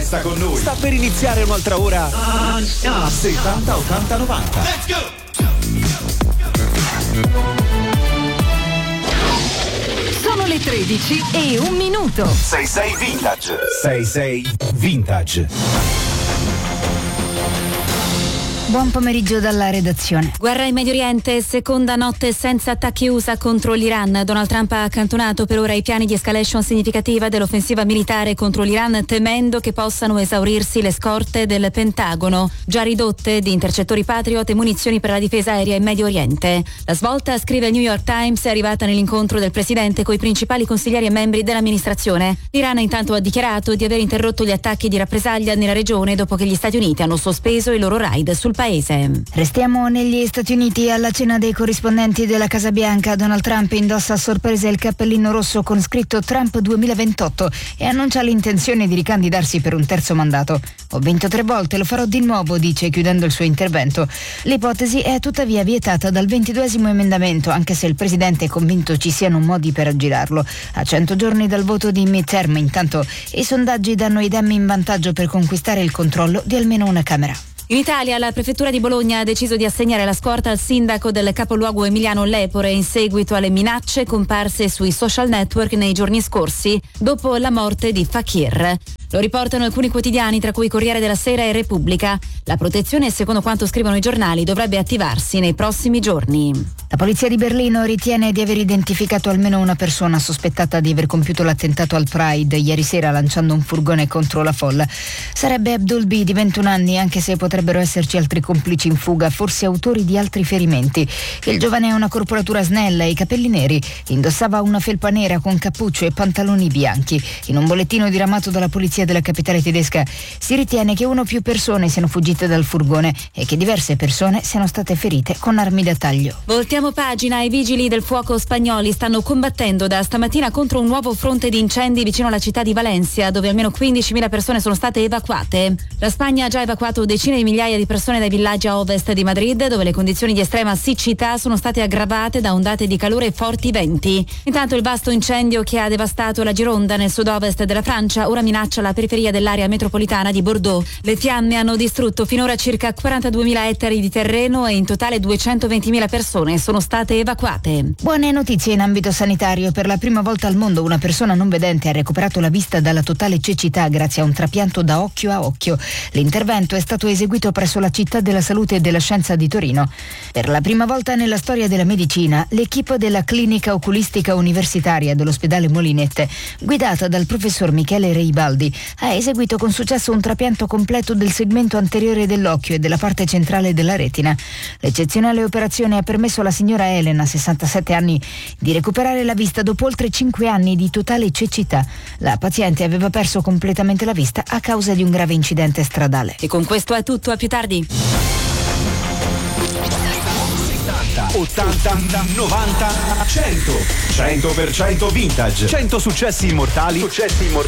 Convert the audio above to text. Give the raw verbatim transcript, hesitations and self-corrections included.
resta con noi. Sta per iniziare un'altra ora. settanta ottanta novanta. Let's go! Sono le tredici e un minuto. sei sei Vintage. sei sei Vintage. Buon pomeriggio dalla redazione. Guerra in Medio Oriente, seconda notte senza attacchi U S A contro l'Iran. Donald Trump ha accantonato per ora i piani di escalation significativa dell'offensiva militare contro l'Iran, temendo che possano esaurirsi le scorte del Pentagono, già ridotte di intercettori Patriot e munizioni per la difesa aerea in Medio Oriente. La svolta, scrive il New York Times, è arrivata nell'incontro del presidente coi principali consiglieri e membri dell'amministrazione. L'Iran intanto ha dichiarato di aver interrotto gli attacchi di rappresaglia nella regione dopo che gli Stati Uniti hanno sospeso i loro raid sul paese. Restiamo negli Stati Uniti. Alla cena dei corrispondenti della Casa Bianca, Donald Trump indossa a sorpresa il cappellino rosso con scritto Trump duemilaventotto e annuncia l'intenzione di ricandidarsi per un terzo mandato. Ho vinto tre volte, lo farò di nuovo, dice chiudendo il suo intervento. L'ipotesi è tuttavia vietata dal ventiduesimo emendamento, anche se il presidente è convinto ci siano modi per aggirarlo. A cento giorni dal voto di midterm, intanto, i sondaggi danno i Dem in vantaggio per conquistare il controllo di almeno una Camera. In Italia la prefettura di Bologna ha deciso di assegnare la scorta al sindaco del capoluogo Emiliano Lepore in seguito alle minacce comparse sui social network nei giorni scorsi dopo la morte di Fakir. Lo riportano alcuni quotidiani, tra cui Corriere della Sera e Repubblica. La protezione, secondo quanto scrivono i giornali, dovrebbe attivarsi nei prossimi giorni. La polizia di Berlino ritiene di aver identificato almeno una persona sospettata di aver compiuto l'attentato al Pride ieri sera lanciando un furgone contro la folla. Sarebbe Abdul B, di ventuno anni, anche se potrebbero esserci altri complici in fuga, forse autori di altri ferimenti. Il giovane ha una corporatura snella e i capelli neri. Indossava una felpa nera con cappuccio e pantaloni bianchi. In un bollettino diramato dalla polizia della capitale tedesca si ritiene che una o più persone siano fuggite dal furgone e che diverse persone siano state ferite con armi da taglio. Voltiamo pagina. I vigili del fuoco spagnoli stanno combattendo da stamattina contro un nuovo fronte di incendi vicino alla città di Valencia, dove almeno quindicimila persone sono state evacuate. La Spagna ha già evacuato decine di migliaia di persone dai villaggi a ovest di Madrid, dove le condizioni di estrema siccità sono state aggravate da ondate di calore e forti venti. Intanto il vasto incendio che ha devastato la Gironda nel sud-ovest della Francia ora minaccia la periferia dell'area metropolitana di Bordeaux. Le fiamme hanno distrutto finora circa quarantaduemila ettari di terreno e in totale duecentoventimila persone sono state evacuate. Buone notizie in ambito sanitario. Per la prima volta al mondo una persona non vedente ha recuperato la vista dalla totale cecità grazie a un trapianto da occhio a occhio. L'intervento è stato eseguito presso la Città della Salute e della Scienza di Torino. Per la prima volta nella storia della medicina, l'equipe della Clinica Oculistica Universitaria dell'ospedale Molinette, guidata dal professor Michele Reibaldi, ha eseguito con successo un trapianto completo del segmento anteriore dell'occhio e della parte centrale della retina. L'eccezionale operazione ha permesso alla signora Elena, sessantasette anni, di recuperare la vista dopo oltre cinque anni di totale cecità. La paziente aveva perso completamente la vista a causa di un grave incidente stradale. E con questo è tutto, a più tardi. ottanta, novanta, cento. cento per cento vintage. cento successi immortali. Successi immortali.